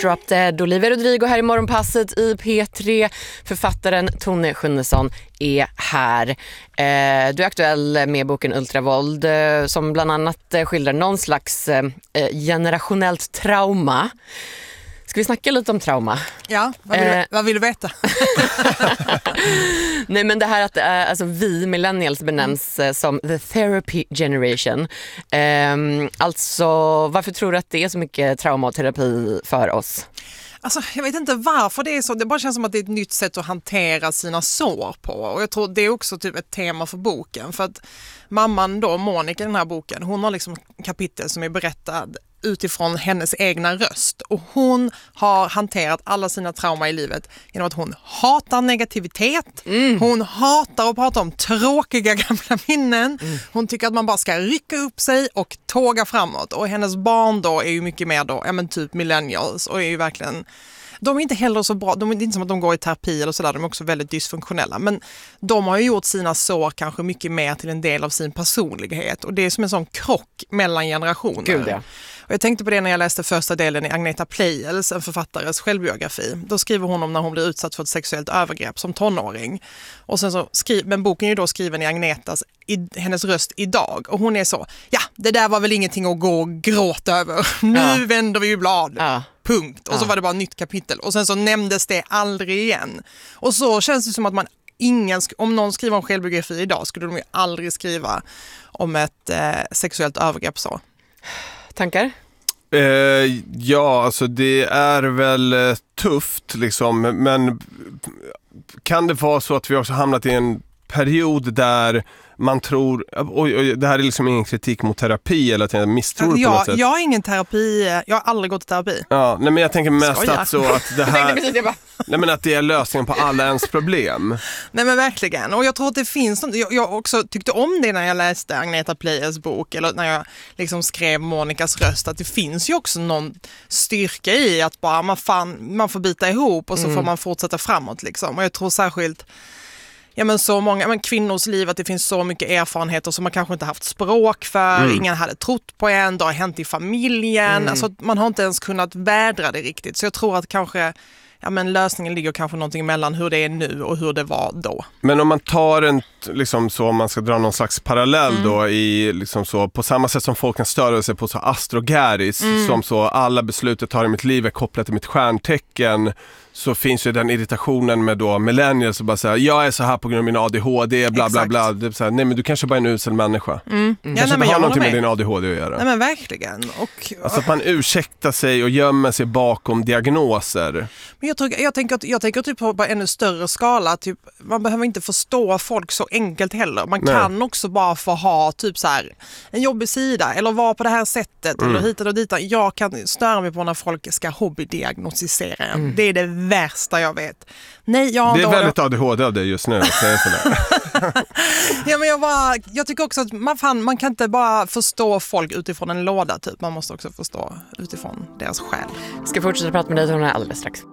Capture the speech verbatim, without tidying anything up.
Drop Dead. Olivia Rodrigo här i Morgonpasset i P tre. Författaren Tone Schunnesson är här. Eh, du är aktuell med boken Ultravåld eh, som bland annat eh, skildrar någon slags eh, generationellt trauma. Ska vi snacka lite om trauma? Ja, vad vill, eh, du, vad vill du veta? Nej, men det här att eh, alltså, vi millennials benämns eh, som the therapy generation. Eh, alltså, varför tror du att det är så mycket trauma och terapi för oss? Alltså, jag vet inte varför det är så. Det bara känns som att det är ett nytt sätt att hantera sina sår på. Och jag tror det är också typ ett tema för boken. För att mamman då, Monica i den här boken, hon har liksom kapitel som är berättad utifrån hennes egna röst. Och hon har hanterat alla sina trauma i livet genom att hon hatar negativitet. Mm. Hon hatar att prata om tråkiga gamla minnen. Mm. Hon tycker att man bara ska rycka upp sig och tåga framåt. Och hennes barn då är ju mycket mer då, ja men typ millennials och är ju verkligen... De är inte heller så bra, de är inte som att de går i terapi eller sådär, de är också väldigt dysfunktionella. Men de har ju gjort sina sår kanske mycket mer till en del av sin personlighet. Och det är som en sån krock mellan generationer. Gud, ja. Och jag tänkte på det när jag läste första delen i Agneta Pleijels, en författares självbiografi. Då skriver hon om när hon blir utsatt för ett sexuellt övergrepp som tonåring. Och sen så skri- men boken är ju då skriven i Agnetas, i hennes röst idag. Och hon är så, ja, det där var väl ingenting att gå och gråta över. Nu ja. vänder vi ju blad. Ja. Punkt. Och så ja. var det bara ett nytt kapitel. Och sen så nämndes det aldrig igen. Och så känns det som att man ingen, om någon skriver om självbiografi idag skulle de ju aldrig skriva om ett eh, sexuellt övergrepp så. Tankar? Eh, ja, alltså det är väl eh, tufft liksom, men kan det vara så att vi också hamnat i en period där man tror, oj, oj, det här är liksom ingen kritik mot terapi eller att jag misstror ja, på något sätt. Jag har ingen terapi, jag har aldrig gått i terapi. Ja, nej, men jag tänker mest Skoja. att så att det här, nej men att det är lösningen på alla ens problem. Nej men verkligen, och jag tror att det finns något, jag, jag också tyckte om det när jag läste Agneta Pleijels bok eller när jag liksom skrev Monikas röst, att det finns ju också någon styrka i att bara man, fan, man får bita ihop och så mm. får man fortsätta framåt liksom. Och jag tror särskilt ja men så många men kvinnors liv, att det finns så mycket erfarenheter som man kanske inte haft språk för, mm. ingen hade trott på en, det har hänt i familjen, mm. alltså man har inte ens kunnat vädra det riktigt. Så jag tror att kanske ja men lösningen ligger kanske någonting mellan hur det är nu och hur det var då. Men om man tar en liksom så, om man ska dra någon slags parallell mm. då i liksom så, på samma sätt som folk kan störa sig på så astrogaris mm. som så alla beslut jag tar i mitt liv är kopplat till mitt stjärntecken, så finns ju den irritationen med då millennials och bara säga jag är så här på grund av min A D H D bla bla bla. Det är så här, nej men du kanske bara är en usel människa. Mm. Mm. Kanske ja, nej, inte har någonting med. med din A D H D att göra. Nej men verkligen. Och, alltså att man ursäktar sig och gömmer sig bakom diagnoser. Men jag, tror, jag, tänker, jag tänker typ på en större skala. Typ, man behöver inte förstå folk så enkelt heller. Man nej. kan också bara få ha typ så här, en jobbig sida eller vara på det här sättet mm. eller hit och dit. Jag kan störa mig på när folk ska hobbydiagnostisera en. Mm. Det är det värsta jag vet. Nej, jag det är väldigt A D H D av det just nu. ja, men jag, bara, jag tycker också att man, fan, man kan inte bara förstå folk utifrån en låda typ. Man måste också förstå utifrån deras själ. Ska fortsätta prata med dig om det här alldeles strax.